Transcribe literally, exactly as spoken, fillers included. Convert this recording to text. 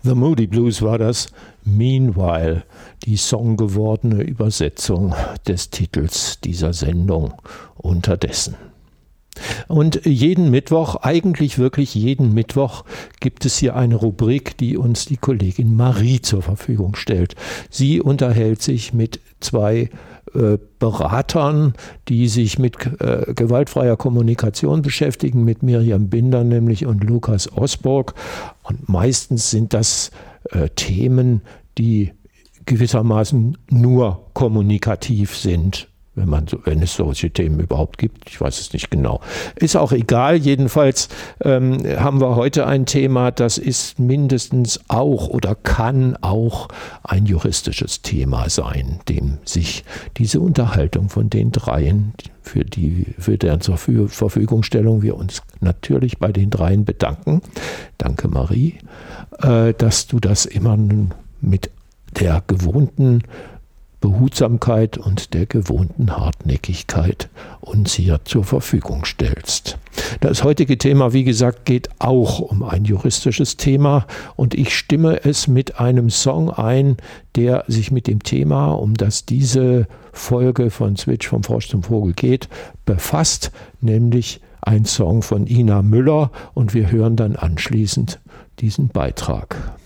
The Moody Blues war das. Meanwhile, die songgewordene Übersetzung des Titels dieser Sendung unterdessen. Und jeden Mittwoch, eigentlich wirklich jeden Mittwoch, gibt es hier eine Rubrik, die uns die Kollegin Marie zur Verfügung stellt. Sie unterhält sich mit zwei äh, Beratern, die sich mit äh, gewaltfreier Kommunikation beschäftigen, mit Miriam Binder nämlich und Lukas Osburg. Und meistens sind das äh, Themen, die gewissermaßen nur kommunikativ sind. Wenn, man so, wenn es solche Themen überhaupt gibt. Ich weiß es nicht genau. Ist auch egal. Jedenfalls ähm, haben wir heute ein Thema, das ist mindestens auch oder kann auch ein juristisches Thema sein, dem sich diese Unterhaltung von den dreien, für, die, für deren zur Verfügungstellung wir uns natürlich bei den dreien bedanken. Danke, Marie, äh, dass du das immer mit der gewohnten Behutsamkeit und der gewohnten Hartnäckigkeit uns hier zur Verfügung stellst. Das heutige Thema, wie gesagt, geht auch um ein juristisches Thema und ich stimme es mit einem Song ein, der sich mit dem Thema, um das diese Folge von Switch vom Frosch zum Vogel geht, befasst, nämlich ein Song von Ina Müller, und wir hören dann anschließend diesen Beitrag.